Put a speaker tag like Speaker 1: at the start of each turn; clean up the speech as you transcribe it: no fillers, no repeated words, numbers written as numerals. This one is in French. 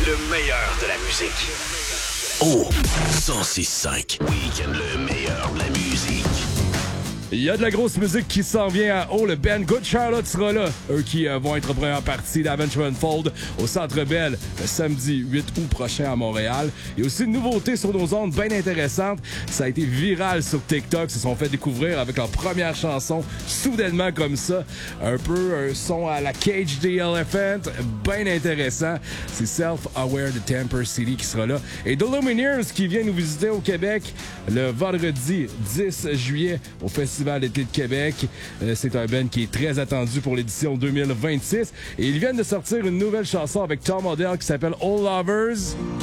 Speaker 1: Le meilleur de la musique. Oh, 106.5. Week-end, le meilleur de la musique.
Speaker 2: Il y a de la grosse musique qui s'en vient à haut. Le band Good Charlotte sera là. Eux qui vont être en première partie d'Adventure Unfold au Centre Bell le samedi 8 août prochain à Montréal. Il y a aussi une nouveauté sur nos ondes bien intéressante. Ça a été viral sur TikTok. Ils se sont fait découvrir avec leur première chanson soudainement comme ça. Un peu un son à la Cage the Elephant. Bien intéressant. C'est Self-Aware de Temper City qui sera là. Et The Lumineers qui vient nous visiter au Québec le vendredi 10 juillet au Festival d'été de Québec. C'est un band qui est très attendu pour l'édition 2026. Et ils viennent de sortir une nouvelle chanson avec Tom Odell qui s'appelle All Lovers.